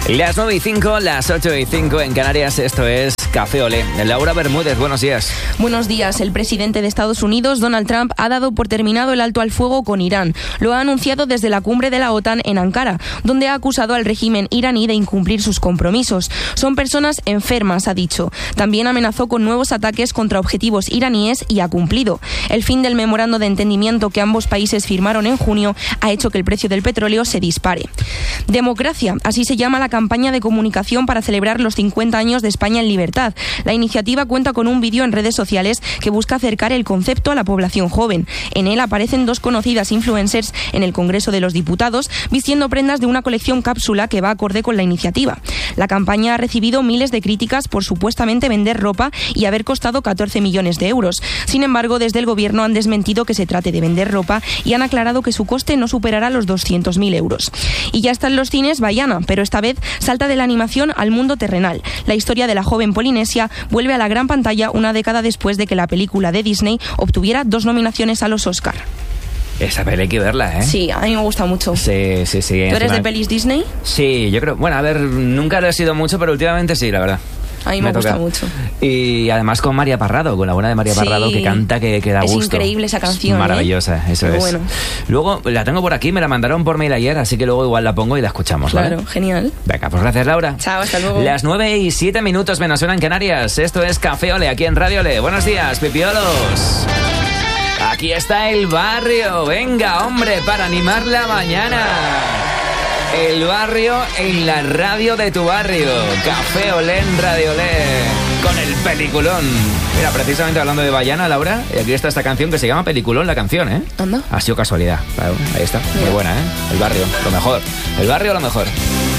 Las 9:05, las 8:05 en Canarias, esto es Café Olé. Laura Bermúdez, buenos días. Buenos días. El presidente de Estados Unidos, Donald Trump, ha dado por terminado el alto al fuego con Irán. Lo ha anunciado desde la cumbre de la OTAN en Ankara, donde ha acusado al régimen iraní de incumplir sus compromisos. Son personas enfermas, ha dicho. También amenazó con nuevos ataques contra objetivos iraníes y ha cumplido. El fin del memorando de entendimiento que ambos países firmaron en junio ha hecho que el precio del petróleo se dispare. Democracia, así se llama la campaña de comunicación para celebrar los 50 años de España en libertad. La iniciativa cuenta con un vídeo en redes sociales que busca acercar el concepto a la población joven. En él aparecen dos conocidas influencers en el Congreso de los Diputados vistiendo prendas de una colección cápsula que va acorde con la iniciativa. La campaña ha recibido miles de críticas por supuestamente vender ropa y haber costado 14 millones de euros. Sin embargo, desde el gobierno han desmentido que se trate de vender ropa y han aclarado que su coste no superará los 200.000 euros. Y ya está en los cines Vaiana, pero esta vez salta de la animación al mundo terrenal. La historia de la joven polinesia vuelve a la gran pantalla una década después de que la película de Disney obtuviera 2 nominaciones a los Oscar. Esa peli hay que verla, ¿eh? Sí, a mí me gusta mucho. Sí. ¿Tú eres de pelis Disney? Sí, yo creo... Bueno, a ver, nunca lo he sido mucho, pero últimamente sí, la verdad. A mí me gusta mucho. Y además con María Parrado, con la buena de María Parrado, que canta, que da gusto. Es increíble esa canción. Maravillosa, eso Qué es. Bueno. Luego la tengo por aquí, me la mandaron por mail ayer, así que luego igual la pongo y la escuchamos, ¿vale? Claro, genial. Venga, pues gracias, Laura. Chao, hasta luego. Las 9:07 menos una en Canarias. Esto es Café Ole, aquí en Radio Ole. Buenos días, pipiolos. Aquí está el barrio. Venga, hombre, para animar la mañana. El barrio en la radio de tu barrio. Café Olé en Radio Olé. Con el peliculón. Mira, precisamente hablando de Vaiana, Laura, aquí está esta canción que se llama Peliculón, la canción, ¿eh? ¿Anda? Ha sido casualidad. Claro, ahí está. Muy buena, ¿eh? El barrio, lo mejor. El barrio, lo mejor.